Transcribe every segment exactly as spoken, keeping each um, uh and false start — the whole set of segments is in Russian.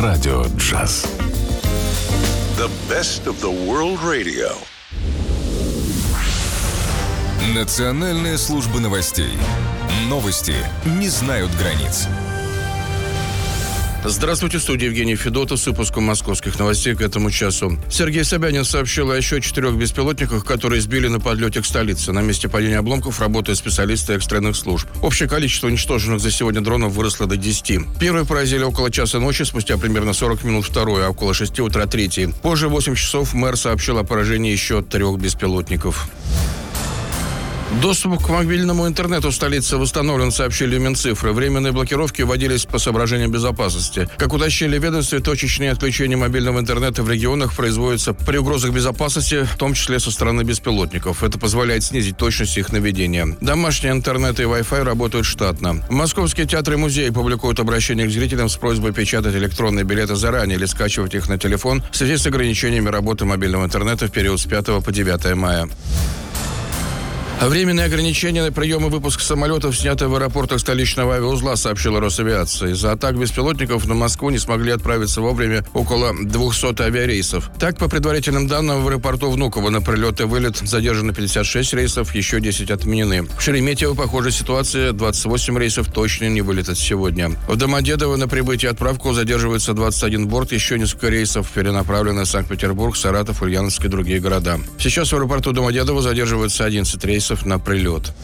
Радио Джаз. The best of the world radio. Национальная служба новостей. Новости не знают границ. Здравствуйте, в студии Евгений Федотов с выпуском московских новостей к этому часу. Сергей Собянин сообщил о еще четырех беспилотниках, которые сбили на подлете к столице. На месте падения обломков работают специалисты экстренных служб. Общее количество уничтоженных за сегодня дронов выросло до десяти. Первые поразили около часа ночи, спустя примерно сорок минут второй, а около шести утра третий. Позже в восемь часов мэр сообщил о поражении еще трех беспилотников. Доступ к мобильному интернету в столице восстановлен, сообщили Минцифры. Временные блокировки вводились по соображениям безопасности. Как уточнили в ведомстве, точечные отключения мобильного интернета в регионах производятся при угрозах безопасности, в том числе со стороны беспилотников. Это позволяет снизить точность их наведения. Домашний интернет и Wi-Fi работают штатно. Московские театры и музеи публикуют обращение к зрителям с просьбой печатать электронные билеты заранее или скачивать их на телефон в связи с ограничениями работы мобильного интернета в период с пятого по девятое мая. Временные ограничения на прием и выпуск самолетов сняты в аэропортах столичного авиаузла, сообщила Росавиация. Из-за атак беспилотников на Москву не смогли отправиться вовремя около двухсот авиарейсов. Так, по предварительным данным, в аэропорту Внуково на прилет и вылет задержано пятьдесят шесть рейсов, еще десять отменены. В Шереметьево похожая ситуация, двадцать восемь рейсов точно не вылетят сегодня. В Домодедово на прибытие и отправку задерживается двадцать один борт, еще несколько рейсов перенаправлены в Санкт-Петербург, Саратов, Ульяновск и другие города. Сейчас в аэропорту Домодедово задерживается одиннадцать рейсов на прилет.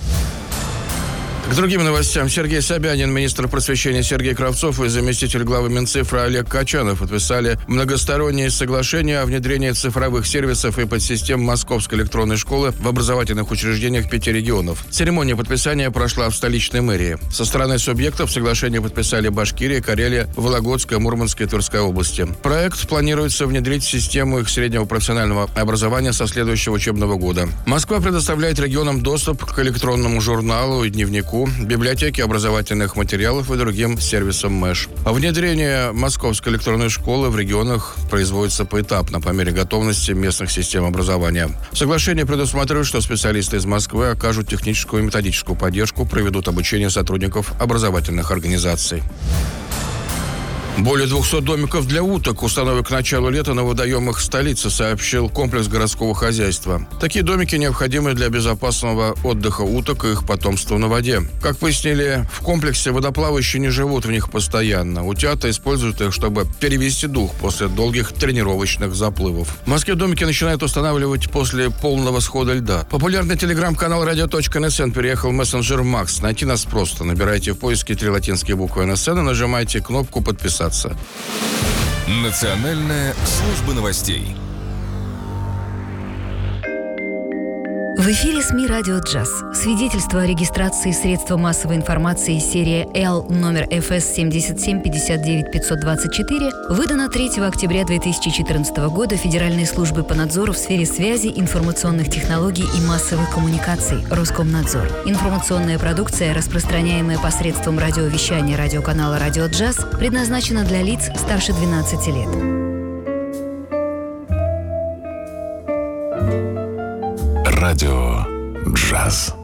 К другим новостям. Сергей Собянин, министр просвещения Сергей Кравцов и заместитель главы Минцифры Олег Качанов подписали многостороннее соглашение о внедрении цифровых сервисов и подсистем Московской электронной школы в образовательных учреждениях пяти регионов. Церемония подписания прошла в столичной мэрии. Со стороны субъектов соглашение подписали Башкирия, Карелия, Вологодская, Мурманская и Тверская области. Проект планируется внедрить в систему их среднего профессионального образования со следующего учебного года. Москва предоставляет регионам доступ к электронному журналу и дневнику, библиотеки образовательных материалов и другим сервисам МЭШ. Внедрение Московской электронной школы в регионах производится поэтапно, по мере готовности местных систем образования. Соглашение предусматривает, что специалисты из Москвы окажут техническую и методическую поддержку, проведут обучение сотрудников образовательных организаций. Более двухсот домиков для уток установят к началу лета на водоемах столицы, сообщил комплекс городского хозяйства. Такие домики необходимы для безопасного отдыха уток и их потомства на воде. Как пояснили, в комплексе водоплавающие не живут в них постоянно. Утята используют их, чтобы перевести дух после долгих тренировочных заплывов. В Москве домики начинают устанавливать после полного схода льда. Популярный телеграм-канал радио.нсн переехал в мессенджер Макс. Найти нас просто. Набирайте в поиске три латинские буквы эн эс эн и нажимайте кнопку «Подписаться». Национальная служба новостей. В эфире СМИ «Радио Джаз». Свидетельство о регистрации средства массовой информации серия L номер эф эс семь семь пять девять пять два четыре выдано третьего октября две тысячи четырнадцатого года Федеральной службой по надзору в сфере связи, информационных технологий и массовых коммуникаций Роскомнадзор. Информационная продукция, распространяемая посредством радиовещания радиоканала «Радио Джаз», предназначена для лиц старше двенадцати лет. Радио Джаз.